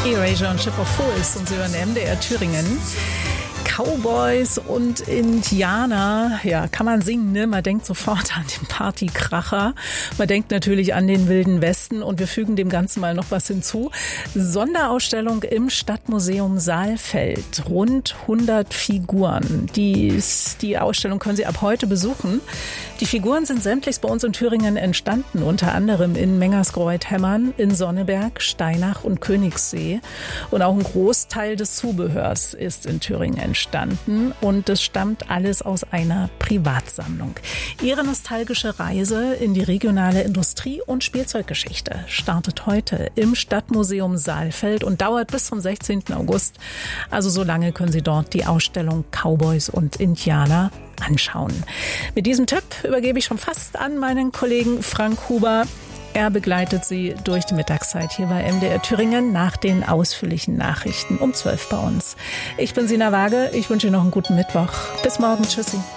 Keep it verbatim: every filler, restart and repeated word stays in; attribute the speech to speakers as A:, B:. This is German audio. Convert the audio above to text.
A: Erasure und Ship of Fools und sie hören M D R Thüringen. Cowboys und Indianer, ja, kann man singen, ne? Man denkt sofort an den Partykracher. Man denkt natürlich an den Wilden Westen und wir fügen dem Ganzen mal noch was hinzu. Sonderausstellung im Stadtmuseum Saalfeld. Rund hundert Figuren. Die, die Ausstellung können Sie ab heute besuchen. Die Figuren sind sämtlich bei uns in Thüringen entstanden, unter anderem in Mengersgreuth-Hemmern, in Sonneberg, Steinach und Königssee. Und auch ein Großteil des Zubehörs ist in Thüringen entstanden. Und es stammt alles aus einer Privatsammlung. Ihre nostalgische Reise in die regionale Industrie- und Spielzeuggeschichte startet heute im Stadtmuseum Saalfeld und dauert bis zum sechzehnten August. Also so lange können Sie dort die Ausstellung Cowboys und Indianer anschauen. Mit diesem Tipp übergebe ich schon fast an meinen Kollegen Frank Huber. Er begleitet Sie durch die Mittagszeit hier bei M D R Thüringen nach den ausführlichen Nachrichten um zwölf bei uns. Ich bin Sina Waage. Ich wünsche Ihnen noch einen guten Mittwoch. Bis morgen. Tschüssi.